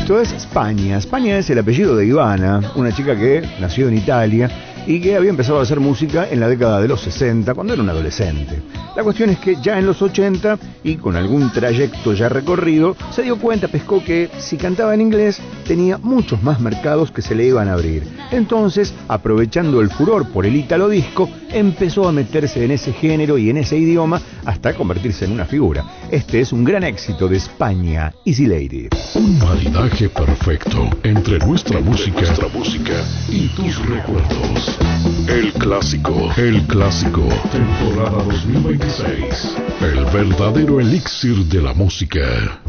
Esto es España. España es el apellido de Ivana, una chica que nació en Italia y que había empezado a hacer música en la década de los 60, cuando era un adolescente. La cuestión es que ya en los 80, y con algún trayecto ya recorrido, se dio cuenta, pescó que si cantaba en inglés, tenía muchos más mercados que se le iban a abrir. Entonces, aprovechando el furor por el ítalo disco, empezó a meterse en ese género y en ese idioma hasta convertirse en una figura. Este es un gran éxito de España, Easy Lady. Un maridaje perfecto entre nuestra música y tus recuerdos. El clásico, temporada 2026. El verdadero elixir de la música.